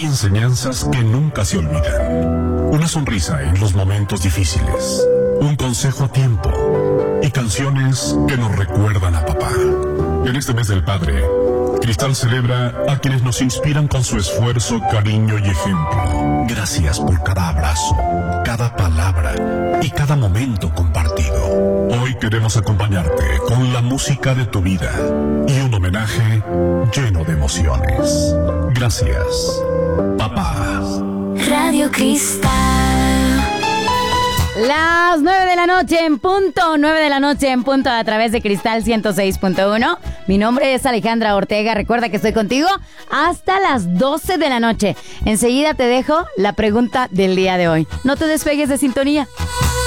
enseñanzas que nunca se olvidan. Una sonrisa en los momentos difíciles. Un consejo a tiempo. Y canciones que nos recuerdan a papá. En este mes del padre, Cristal celebra a quienes nos inspiran con su esfuerzo, cariño y ejemplo. Gracias por cada abrazo, cada palabra y cada momento compartido. Hoy queremos acompañarte con la música de tu vida y un homenaje lleno de emociones. Gracias, papá. Radio Cristal. Las 9 de la noche en punto, 9 de la noche en punto a través de Cristal 106.1. Mi nombre es Alejandra Ortega. Recuerda que estoy contigo hasta las 12 de la noche. Enseguida te dejo la pregunta del día de hoy. No te despegues de sintonía.